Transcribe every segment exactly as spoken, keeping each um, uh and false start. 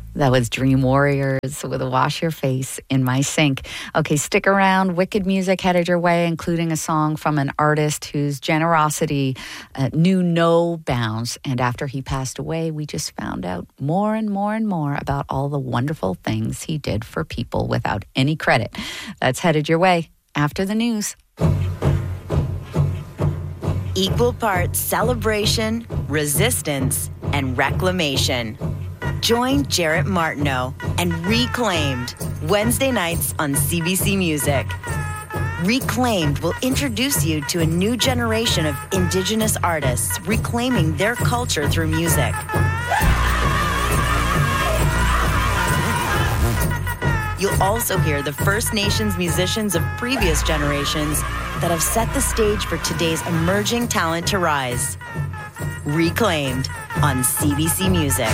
That was Dream Warriors with Wash Your Face in My Sink. Okay, stick around. Wicked music headed your way, including a song from an artist whose generosity uh, knew no bounds. And after he passed away, we just found out more and more and more about all the wonderful things he did for people without any credit. That's headed your way after the news. Equal parts celebration, resistance, and reclamation. Join Jarrett Martineau and Reclaimed Wednesday nights on C B C Music. Reclaimed will introduce you to a new generation of Indigenous artists reclaiming their culture through music. You'll also hear the First Nations musicians of previous generations that have set the stage for today's emerging talent to rise. Reclaimed on C B C Music.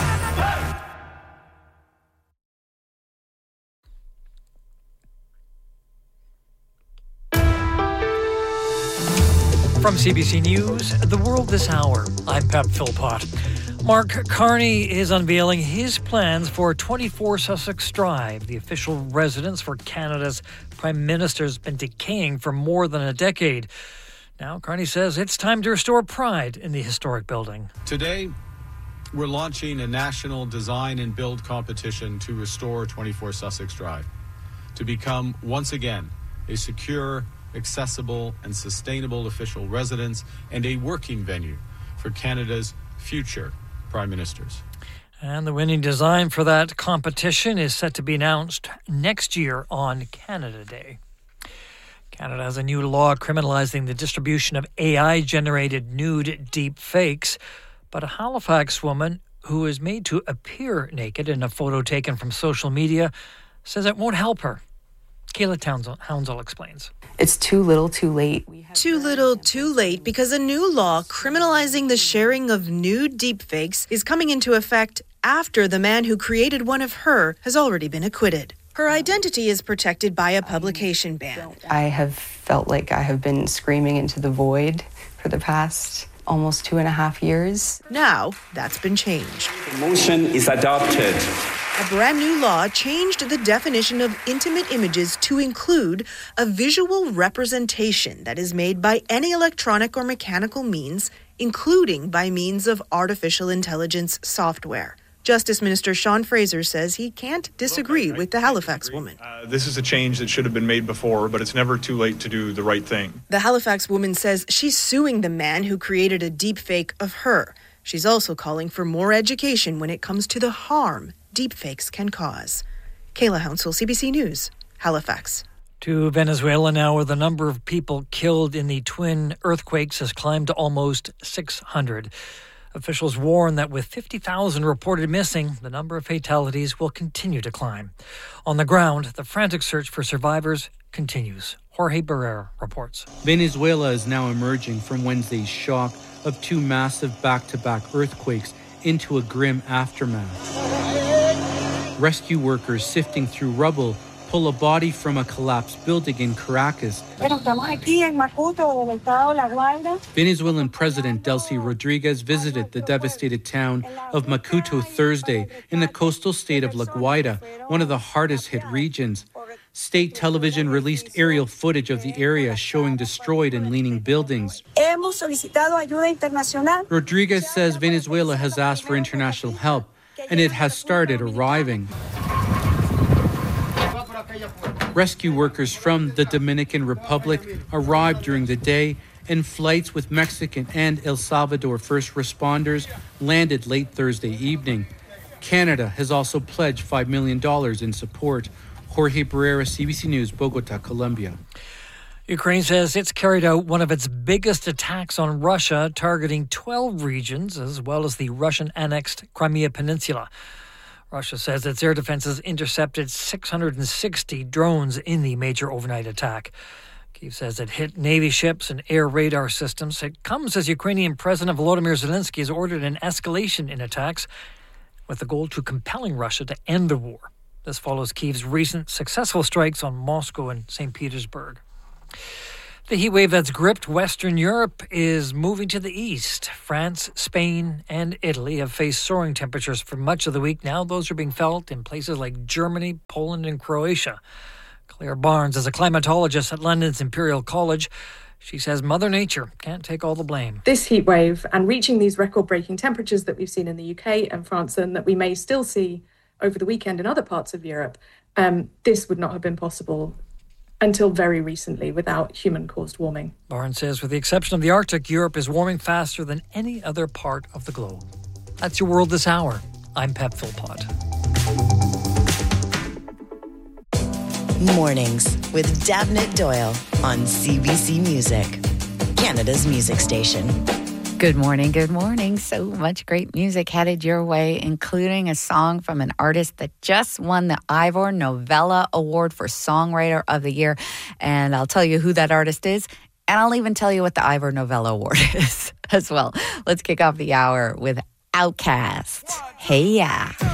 From C B C News, The World This Hour, I'm Pep Philpott. Mark Carney is unveiling his plans for twenty-four Sussex Drive. The official residence for Canada's Prime Minister has been decaying for more than a decade. Now, Carney says it's time to restore pride in the historic building. Today, we're launching a national design and build competition to restore twenty-four Sussex Drive, to become, once again, a secure, accessible and sustainable official residence and a working venue for Canada's future Prime Ministers. And the winning design for that competition is set to be announced next year on Canada Day. Canada has a new law criminalizing the distribution of A I-generated nude deep fakes, but a Halifax woman who is made to appear naked in a photo taken from social media says it won't help her. Kayla Hounsell explains. It's too little, too late. Too little, too late, because a new law criminalizing the sharing of nude deepfakes is coming into effect after the man who created one of her has already been acquitted. Her identity is protected by a publication ban. I have felt like I have been screaming into the void for the past almost two and a half years. Now, that's been changed. The motion is adopted. A brand new law changed the definition of intimate images to include a visual representation that is made by any electronic or mechanical means, including by means of artificial intelligence software. Justice Minister Sean Fraser says he can't disagree with the Halifax woman. Uh, this is a change that should have been made before, but it's never too late to do the right thing. The Halifax woman says she's suing the man who created a deepfake of her. She's also calling for more education when it comes to the harm deepfakes can cause. Kayla Hounsell, C B C News, Halifax. To Venezuela now, where the number of people killed in the twin earthquakes has climbed to almost six hundred. Officials warn that with fifty thousand reported missing, the number of fatalities will continue to climb. On the ground, the frantic search for survivors continues. Jorge Barrera reports. Venezuela is now emerging from Wednesday's shock of two massive back-to-back earthquakes into a grim aftermath. Rescue workers sifting through rubble pull a body from a collapsed building in Caracas. Venezuelan President Delcy Rodriguez visited the devastated town of Macuto Thursday in the coastal state of La Guaira, one of the hardest hit regions. State television released aerial footage of the area showing destroyed and leaning buildings. Rodriguez says Venezuela has asked for international help, and it has started arriving. Rescue workers from the Dominican Republic arrived during the day, and flights with Mexican and El Salvador first responders landed late Thursday evening. Canada has also pledged five million dollars in support. Jorge Barrera, C B C News, Bogota, Colombia. Ukraine says it's carried out one of its biggest attacks on Russia, targeting twelve regions, as well as the Russian-annexed Crimea Peninsula. Russia says its air defenses intercepted six hundred sixty drones in the major overnight attack. Kyiv says it hit Navy ships and air radar systems. It comes as Ukrainian President Volodymyr Zelensky has ordered an escalation in attacks with the goal to compelling Russia to end the war. This follows Kyiv's recent successful strikes on Moscow and Saint Petersburg. The heat wave that's gripped Western Europe is moving to the east. France, Spain, and Italy have faced soaring temperatures for much of the week. Now those are being felt in places like Germany, Poland, and Croatia. Claire Barnes is a climatologist at London's Imperial College. She says Mother Nature can't take all the blame. This heat wave and reaching these record-breaking temperatures that we've seen in the U K and France and that we may still see over the weekend in other parts of Europe, um, this would not have been possible until very recently without human-caused warming. Barnes says with the exception of the Arctic, Europe is warming faster than any other part of the globe. That's your world this hour. I'm Pep Philpott. Mornings with Dabnett Doyle on C B C Music, Canada's music station. Good morning, good morning. So much great music headed your way, including a song from an artist that just won the Ivor Novello Award for Songwriter of the Year. And I'll tell you who that artist is, and I'll even tell you what the Ivor Novello Award is as well. Let's kick off the hour with Outkast. Hey Ya.